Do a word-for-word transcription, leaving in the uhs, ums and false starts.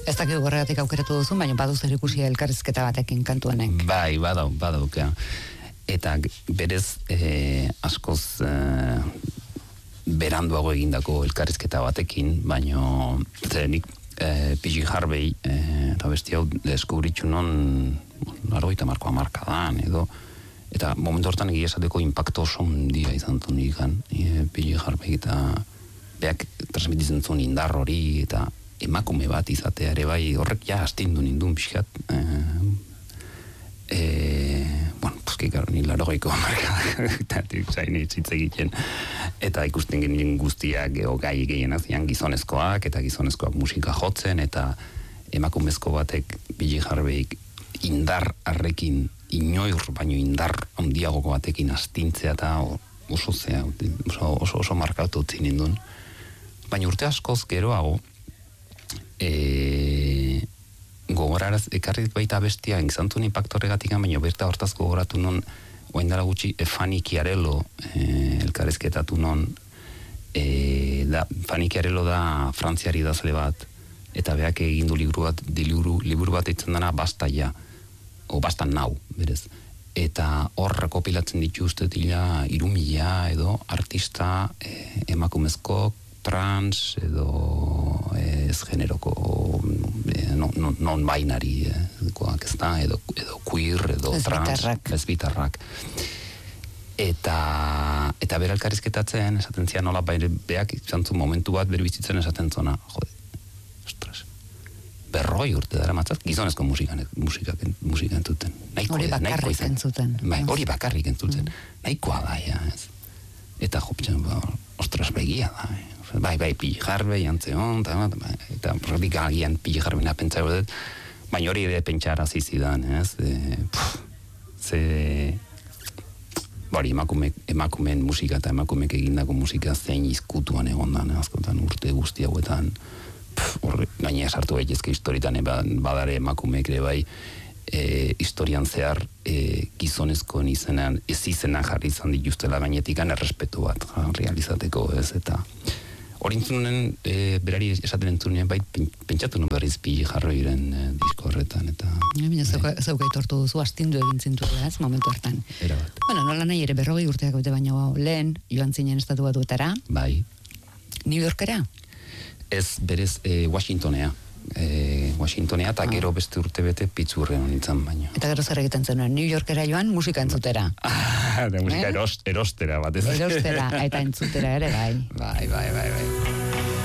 Ez dakik horregatik aukeratu duzun, baina badu zer ikusia elkarrizketa batekin kantuanek. Bai, badau, badauka. Eta berez eh, askoz eh, beranduago egindako elkarrizketa batekin, baino zerenik eh, P J Harvey eh, eta besti hau deskubritxu non larogeita markoa marka dan, edo eta momentu hortan egia esateko impacto oso handia izan zuen ikan e, P J Harvey eta beak transmititzen zuen indar hori eta emakume bat izatea ere bai horrek ja astindu nindun pixkat e, e, bueno, puzki garo ni larogeiko marka eta zain hitz egiten eta ikusten genien guztiak geho gai gehienak zian gizonezkoak eta gizonezkoak musika jotzen eta emakumezko batek P J Harvey indar arrekin inoir baino indar handiagoko batekin astintzea eta oso zea oso, oso, oso markatu utzi nindun baina urte askoz geroago e, gogoraraz ekarrik baita bestia engizantun impactorregatik baina berta hortaz gogoratu non oain dara gutxi e, Fanny Chiarello e, elkarrezketatu non e, da, Fanny Chiarello da frantziari idazle bat eta beak egin du liburu bat liburu, liburu bat eitzen dena bastaia o bastan nau, berez. Eta hor rekopilatzen ditu uste dira irumila edo artista eh, emakumezko, trans edo eh, ez generoko eh, non, non, non binary eh, ez da, edo, edo queer edo ez trans, lesbitarrak. Eta eta bera elkarrizketatzen esaten zian nola bai beak izan zuen momentu bat bere bizitzen esaten zona, jode, ostras, berroi urte dara matzat, gizonezko musikan, musikan, musikan entzuten. Hori bakarrik entzuten. Bai, hori bakarrik entzuten. Mm. Nahikoa da, ja, ez. Eta joptzen, ba, ostras begia da. Eh. Bai, bai, P J Harvey, antzeon, eta, eta radikalian P J Harvey napentza dut, baina hori ere pentsara zizidan, ez. E, pff, ze... Bari, emakume, emakumeen musika eta emakumeek egindako musika zein izkutuan egondan, askotan urte guzti hauetan, horre, gaina sartu gaitezke historietan badare emakumeek ere bai e, historian zehar e, gizonezkoen izenean ez izena jarri izan dituztela gainetikan errespetu bat realizateko ez eta hori entzunen e, berari esaten entzunen bai pentsatu nun berriz P J Harveyren e, disko horretan eta Baina zeuka aitortu duzu astindu egin zintuela ez momentu hartan Erabat. Bueno, nola nahi ere berrogei urteak bete baino lehen joan zinen estatu batuetara bai New Yorkera Ez berez e, Washingtonea. E, Washingtonea eta ah. gero beste urte bete Pittsburghen nintzen baino. Eta gero zer egiten zenuen, New Yorkera joan musika entzutera. Ah, da musika eh? erost, erostera bat ez. Erostera, eta entzutera ere bai. Bai, bai, bai, bai.